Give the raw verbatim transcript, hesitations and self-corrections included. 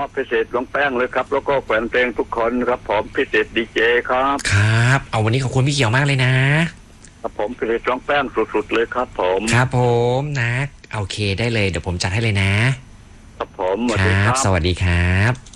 อบพิเศษหลวงแป้งเลยครับแล้วก็แฟนเพลงทุกคนครับผมพิเศษดีเจครับครับเอาวันนี้ขอบคุณพี่เขียวมากเลยนะครับผมพิเศษหลวงแป้งสุดๆเลยครับผมครับผมนะโอเคได้เลยเดี๋ยวผมจัดให้เลยนะครับผมสวัสครัดีคบรับสวัสดีครับ